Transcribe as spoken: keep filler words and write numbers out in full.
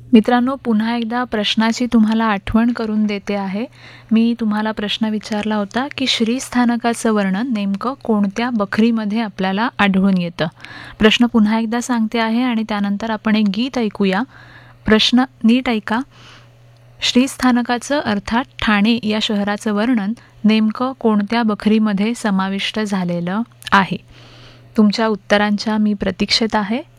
मित्रांनो, पुन्हा एकदा प्रश्नाची तुम्हाला आठवण करून देते आहे. मी तुम्हाला प्रश्न विचारला होता की श्रीस्थानकाचं वर्णन नेमकं कोणत्या बखरीमध्ये आपल्याला आढळून येतं. प्रश्न पुन्हा एकदा सांगते आहे आणि त्यानंतर आपण एक गीत ऐकूया. प्रश्न नीट ऐका. श्रीस्थानकाचं अर्थात ठाणे या शहराचं वर्णन नेमकं कोणत्या बखरीमध्ये समाविष्ट झालेलं आहे? तुमच्या उत्तरांच्या मी प्रतीक्षेत आहे.